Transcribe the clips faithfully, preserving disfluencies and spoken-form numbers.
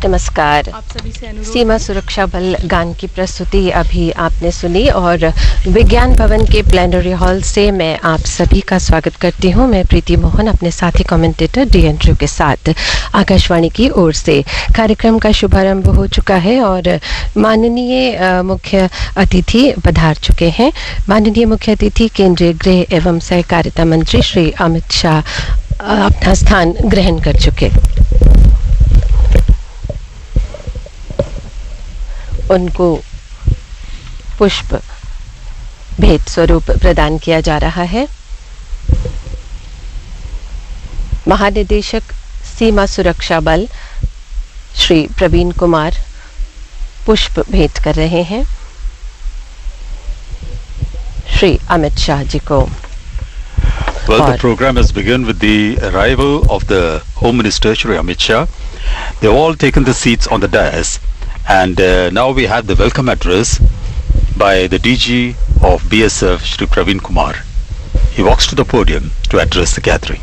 नमस्कार। आप सभी से अनुरोध सीमा सुरक्षा बल गान की प्रस्तुति अभी आपने सुनी और विज्ञान भवन के प्लेनरी हॉल से मैं आप सभी का स्वागत करती हूं। मैं प्रीति मोहन अपने साथी कमेंटेटर डी एंड्रू के साथ आकाशवाणी की ओर से कार्यक्रम का शुभारंभ हो चुका है और माननीय मुख्य अतिथि पधार चुके हैं। माननीय मुख्य अतिथि केंद्रीय गृह एवं सहकारिता मंत्री श्री अमित शाह अपना स्थान ग्रहण कर चुके। उनको पुष्प भेंट स्वरूप प्रदान किया जा रहा है। महानिदेशक सीमा सुरक्षा बल श्री प्रवीण कुमार पुष्प भेंट कर रहे हैं श्री अमित शाह जी को। Well, the program has begun with the arrival of the Home Minister Shri Amit Shah. They've all taken the seats on the dais. And uh, now we have the welcome address by the D G of B S F, Shri Praveen Kumar. He walks to the podium to address the gathering.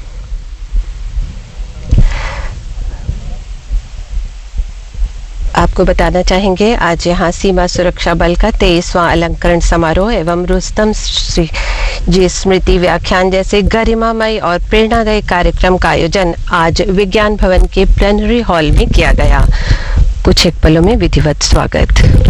आपको बताना चाहेंगे आज यहाँ सीमा सुरक्षा बल का तेईसवां अलंकरण समारोह एवं रुस्तम श्री जी स्मृति व्याख्यान जैसे गरिमामय और प्रेरणादायी कार्यक्रम का आयोजन आज विज्ञान भवन के प्लेनरी हॉल में किया गया। कुछ एक पलों में विधिवत स्वागत।